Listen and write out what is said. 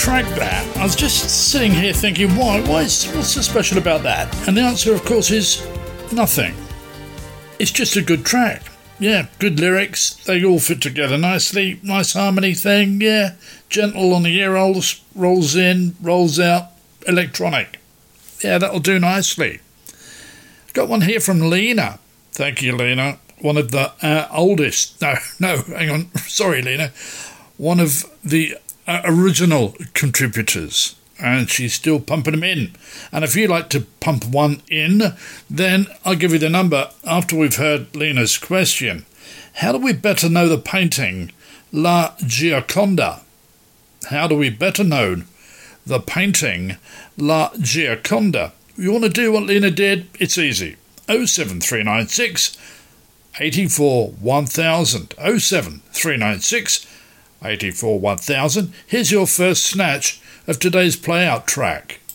track, that. I was just sitting here thinking, what's so special about that? And the answer, of course, is nothing. It's just a good track. Yeah, good lyrics. They all fit together nicely. Nice harmony thing, yeah. Gentle on the ear holes, rolls in, rolls out, electronic. Yeah, that'll do nicely. Got one here from Lena. Thank you, Lena. One of the oldest. No, hang on. Sorry, Lena. One of the original contributors. And she's still pumping them in. And if you like to pump one in, then I'll give you the number after we've heard Lena's question. How do we better know the painting La Gioconda? How do we better know the painting La Gioconda? You want to do what Lena did? It's easy. 07396 84 1000. 07396 84 1000. Here's your first snatch of today's play-out track.